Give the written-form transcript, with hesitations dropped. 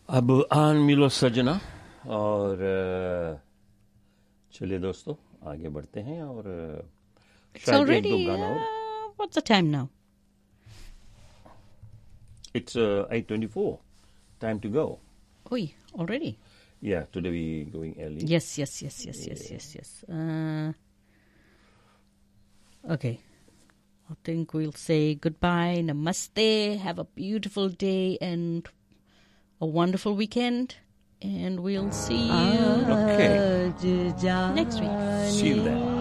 अब आन मिलो सजना और चलिए दोस्तों आगे बढ़ते हैं और It's शायद एक दो already, गाना और. what's the time now? It's 8:24. Time to go. Oi, already? Yeah, today we going early. Yes. Okay. I think we'll say goodbye, namaste, have a beautiful day and a wonderful weekend. And we'll see you Okay. next week. See you then.